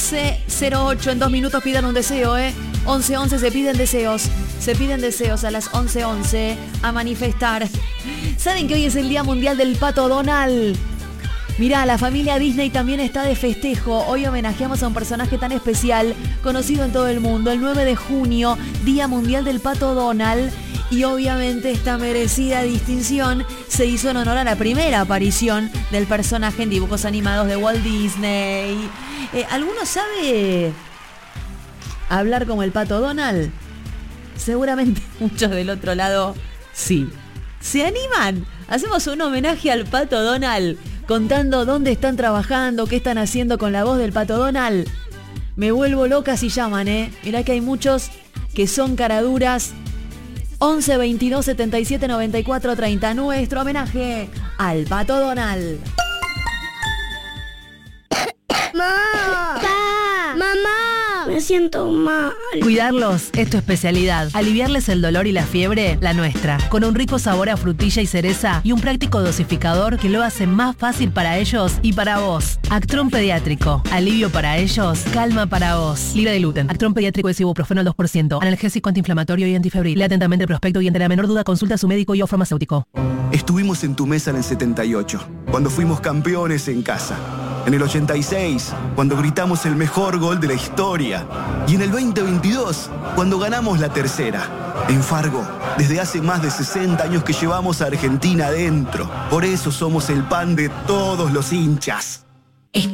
11:08. En 2 minutos pidan un deseo, 11:11 se piden deseos. Se piden deseos a las 11:11 a manifestar. ¿Saben que hoy es el Día Mundial del Pato Donald? Mirá, la familia Disney también está de festejo. Hoy homenajeamos a un personaje tan especial, conocido en todo el mundo. El 9 de junio, Día Mundial del Pato Donald. Y obviamente esta merecida distinción se hizo en honor a la primera aparición del personaje en dibujos animados de Walt Disney. ¿Alguno sabe hablar como el Pato Donald? Seguramente muchos del otro lado sí. ¿Se animan? Hacemos un homenaje al Pato Donald, contando dónde están trabajando, qué están haciendo con la voz del Pato Donald. Me vuelvo loca si llaman, Mirá que hay muchos que son caraduras. 11 22 77 94 30. Nuestro homenaje al Pato Donald. ¡Mamá! ¡Mamá! Me siento mal. Cuidarlos es tu especialidad. Aliviarles el dolor y la fiebre, la nuestra. Con un rico sabor a frutilla y cereza y un práctico dosificador que lo hace más fácil para ellos y para vos. Actron Pediátrico. Alivio para ellos, calma para vos. Libre de gluten. Actron Pediátrico es ibuprofeno al 2%. Analgésico, antiinflamatorio y antifebril. Lea atentamente el prospecto y ante la menor duda consulta a su médico y o farmacéutico. Estuvimos en tu mesa en el 78, cuando fuimos campeones en casa. En el 86, cuando gritamos el mejor gol de la historia. Y en el 2022, cuando ganamos la tercera. En Fargo, desde hace más de 60 años que llevamos a Argentina adentro. Por eso somos el pan de todos los hinchas.